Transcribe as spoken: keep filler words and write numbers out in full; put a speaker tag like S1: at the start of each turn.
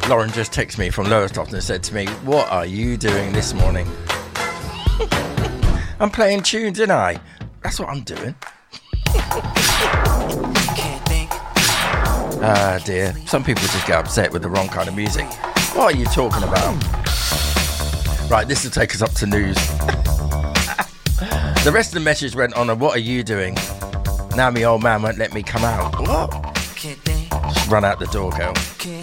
S1: Lauren just texted me from Lowestoft and said to me, what are you doing this morning? I'm playing tunes, ain't I? That's what I'm doing. Ah, dear. Some people just get upset with the wrong kind of music. What are you talking about? Right, this will take us up to news. The rest of the message went on, and what are you doing? Now my old man won't let me come out. What? Just run out the door, girl.